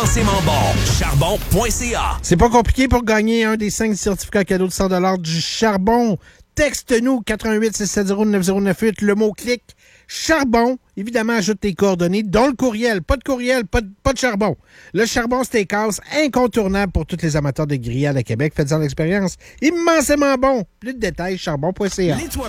Immensément bon. Charbon.ca. C'est pas compliqué pour gagner un des 5 certificats cadeaux de 100 du Charbon. Texte-nous 88 670 9098 le mot-clic Charbon. Évidemment, ajoute tes coordonnées, dont le courriel. Pas de charbon. Le Charbon Steakhouse, incontournable pour tous les amateurs de grillades à Québec. Faites-en l'expérience. Immensément bon. Plus de détails, charbon.ca.